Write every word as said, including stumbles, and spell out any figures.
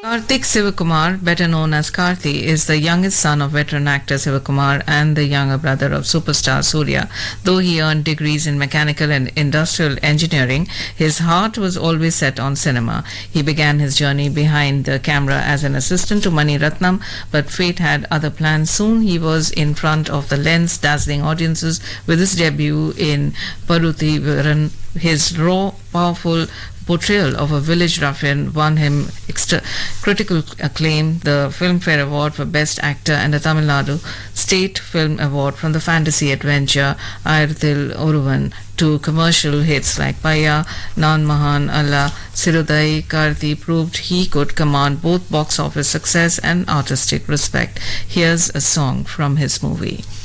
Karthik Sivakumar, better known as Karthi, is the youngest son of veteran actor Sivakumar and the younger brother of superstar Surya. Though he earned degrees in mechanical and industrial engineering, his heart was always set on cinema. He began his journey behind the camera as an assistant to Mani Ratnam, but fate had other plans. Soon he was in front of the lens, dazzling audiences with his debut in Paruthi Viran. His raw, powerful portrayal of a village ruffian won him extra- critical acclaim, the Filmfare Award for Best Actor, and the Tamil Nadu State Film Award from the fantasy adventure Ayrathil Oruvan, to commercial hits like Paya, Nan Mahan Allah, Sirudai. Karthi proved he could command both box office success and artistic respect. Here's a song from his movie.